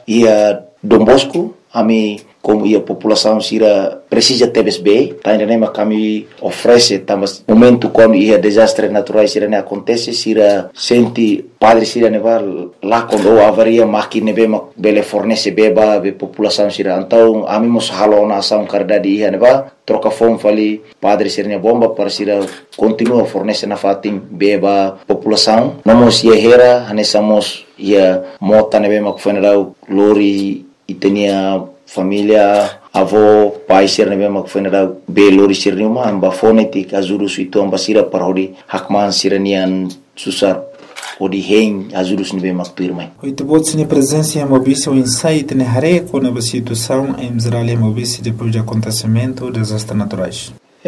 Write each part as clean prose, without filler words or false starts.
ia Dom Bosco, ami como ia população sira precisa TBSB, tá ainda kami oferece também momento quando ia desastres naturais sira ne acontece sira senti padre sira ne va lá quando avaria máquina bema bele fornece beba be população sira então ami mos halo na ação cardade ia ne va troca fome fali padre sira ne bomba para sira continua fornece na fatim beba população namos ia hera hanesamos ia mota ne bema funeral lori e tinha família, avô, pai sirne bema kufenera be lori sirni uma amba fonetik azurus itu amba sira parodi hakman siranian susar odi hein azurus ni bema kpirmai. Oito bots ni presença em mobícia o insight ne hare com a situação em Israel em mobícia depois do acontecimento dos desastres naturais.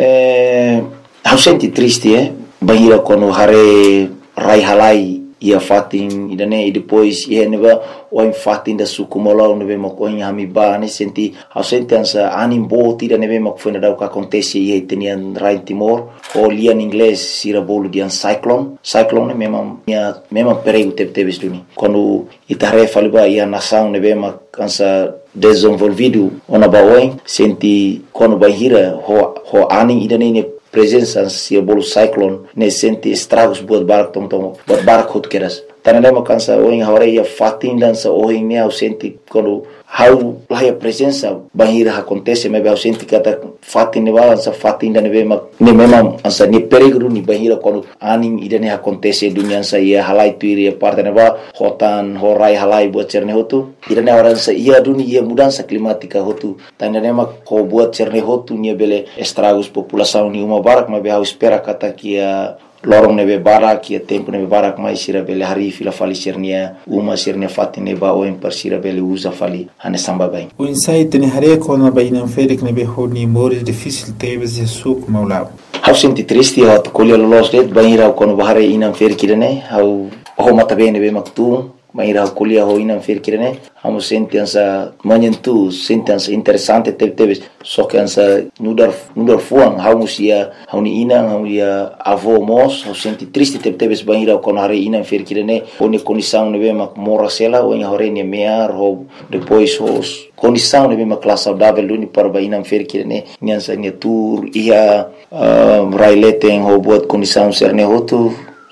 Eu senti triste, bahira quando hare rai halai ia fatin idane e depois ia neba o fatin da sukumola nebe makoin hami ba ne senti au sentença animbo tira nebe makfena da o que acontece ia tenian rai Timor o lian inglês sira bolo dian cyclone memang perigo teve duni quando itare faliba ia nação nebe makansa desenvolvido ona baoi senti quando bahira ho ani idane ne presença se bolo cyclone ne senti estragos buat barak buat barak hot keras tanada makansa oing hore ia fatin dan sa oing ne au senti quando how lá a presença bahira acontece me au senti kata fatin ne ba sa fatin dan ne memang ansa ni peligro ni bahira quando aning idane acontece dunia sa ia halai tuiri parte ne ba hotan horai halai buat cerne hotu idane orang sa ia dunia mudança climática hotu tanada ko buat cerne hotu ni bele estragos população ni uma barak me au espera kata kia lorong nebe barak ia tempo nebe barak mai sira bele hari fila fali sirnia uma sirnia fatine ba o per sira bele usa fali hane samba bem o insight ne hare com a baina ferik nebe honi mores difícil teve de suk maulao how senti triste ho to kolio los det baira kono bahare inam ferik kirene how ho mata bene be maktu baira kolia ho inam ferik kirene amo sentença manhentu sentença interessante teve só que ansa nudar fuang how musia how ni inang how ia avô mos how senti triste teve baira kono hare inam ferik kirene oni condição nebe mak morasela o inha hore ne mear ho depois os condição nebe mak classe saudável duni para ba inam ferik kirene nyansa ne tour ia raileten ho buat condição serne hotu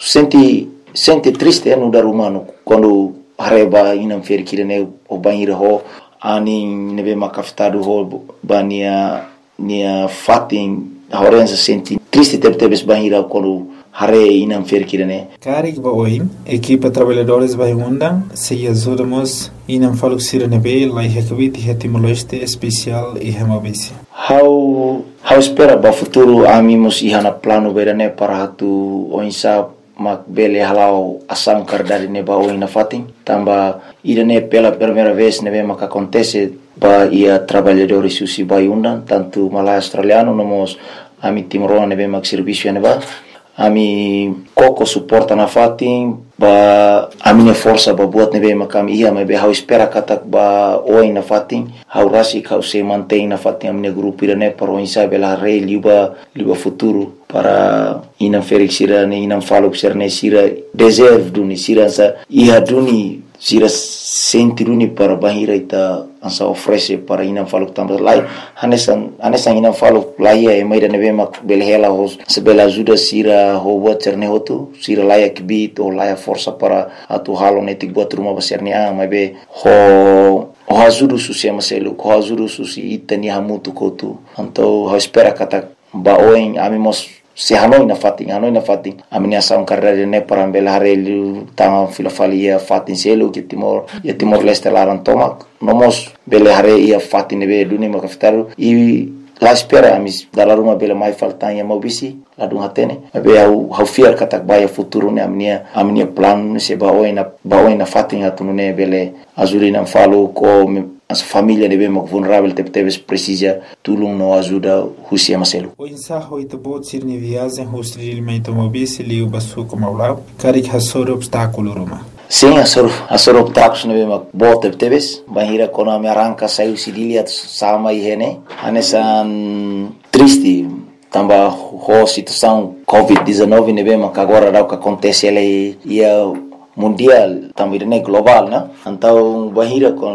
senti triste no dar humano quando areba inam ferik kirene o banheiro ho ani nebe makafitado ho bania nia fatin horenza senti triste teve banheiro quando hare inam ferik kirene Karik ba oi equipa trabalhadores vai undang se ajudamos inam faluk sirene be lai hekvit hetimoleste especial e hemabisi how espera ba futuro amimos ihana plano berane para hatu oinsa mak bele halau asam kardari ne ba oina fatin tamba idane pela primeira vez nebe mak acontece ba ia trabalhadores susi vai undan tanto malai australiano nomos ami timoroa nebe mak serviço ne ba ami koko suporta na fatin ba amine força ba buat nebe makam ia me be how espera katak ba oi na fatin how rasi how se mantém na fatin amine grupo irane para o insa bela rei liba futuro para inam ferik sira ne inam falo sirne sira deserve duni sira sa ia duni sira senti duni para bahira ita ansa oferece para inam falo tambah lai hanesan inam falo lai e mai da nebe mak belhela hos sebela ajuda sira ho buat sirne hotu sira lai kibit o lai força para atu halo netik buat rumah besarni mai be ho ajuda susi maselu ho ajuda susi itani hamutu kotu anto ho espera kata ba oin amimos se hanoi na fatin amini asam karare ne para belare tanga filofalia fatin selo que timor leste laran tomak nomos belare ia fatin be duni makaftaru e la espera amis dalla ruma bela mai faltanya mobisi la dung hatene be au fiar katak baya futuro ne amnia plan se ba oina fatin atunune bele azurina falo ko as família de bem vulnerável teve precisa tulung no ajuda husia maselu o insaho ito bot sirni viagem hostri limento mobisi liu basu como lá karik hasor obstáculo roma sim asor obstáculos no bem bot teve bahira kona me arranca saiu sidilia sama ihene anesan triste tamba ho situação covid-19 ne bem agora dá o que acontece ele ia mundial também global né então bahira